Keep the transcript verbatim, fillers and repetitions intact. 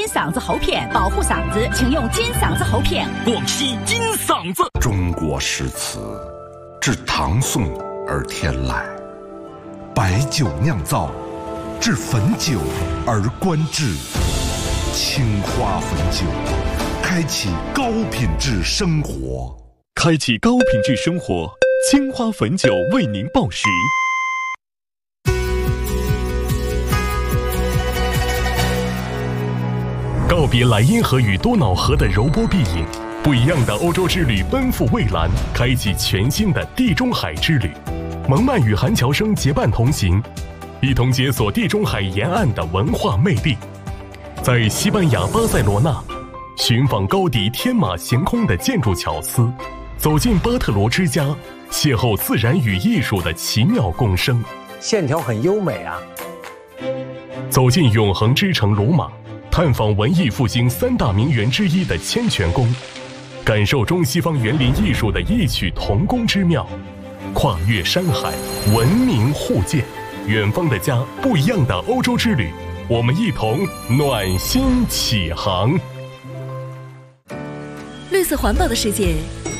嗓子喉片，保护嗓子请用金嗓子喉片。 广西金嗓子。 中国诗词自唐宋而天来，白酒酿造，至汾酒而观致。青花汾酒，开启高品质生活。 开启高品质生活，青花汾酒为您报时。告别莱茵河与多瑙河的柔波碧影，不一样的欧洲之旅奔赴蔚蓝，开启全新的地中海之旅。蒙曼与韩乔生结伴同行，一同解锁地中海沿岸的文化魅力。在西班牙巴塞罗那，寻访高迪天马行空的建筑巧思，走进巴特罗之家，邂逅自然与艺术的奇妙共生， 线条很优美啊。 走进永恒之城罗马，探访文艺复兴三大名园之一的千泉宫，感受中西方园林艺术的异曲同工之妙。跨越山海，文明互鉴，远方的家，不一样的欧洲之旅，我们一同暖心启航。 绿色环保的世界